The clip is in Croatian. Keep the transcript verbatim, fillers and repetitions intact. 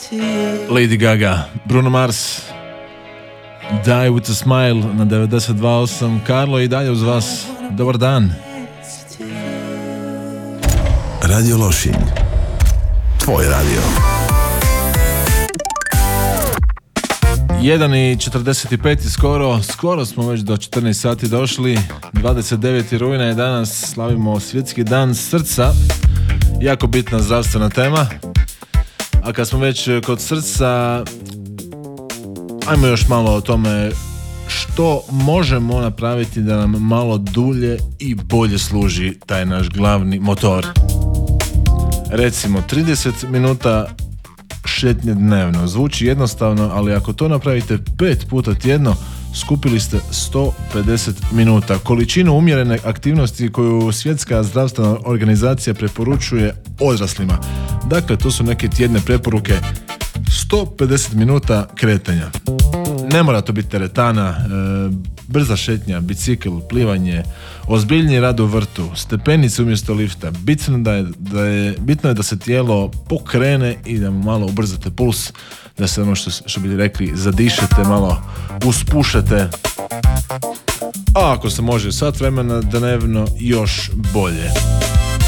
Lady Gaga, Bruno Mars, Die with a Smile na devedeset dva osam. Karlo i dalje uz vas. Dobar dan. Radio Lošinj, tvoj radio. jedan i četrdeset pet skoro, skoro smo već do četrnaest sati došli. dvadeset deveti rujna je danas, slavimo svjetski dan srca. Jako bitna zdravstvena tema. A kad smo već kod srca, ajmo još malo o tome što možemo napraviti da nam malo dulje i bolje služi taj naš glavni motor. Recimo trideset minuta šetnje dnevno. Zvuči jednostavno, ali ako to napravite pet puta tjedno, skupili ste sto pedeset minuta. Količinu umjerene aktivnosti koju Svjetska zdravstvena organizacija preporučuje odraslima. Dakle, to su neke tjedne preporuke. sto pedeset minuta kretanja. Ne mora to biti teretana, e, brza šetnja, bicikl, plivanje, ozbiljniji rad u vrtu, stepenice umjesto lifta. Bitno, da je, da je, bitno je da se tijelo pokrene i da mu malo ubrzate puls, da se ono što, što bi rekli zadišete, malo uspušete. A ako se može sat vremena dnevno, još bolje.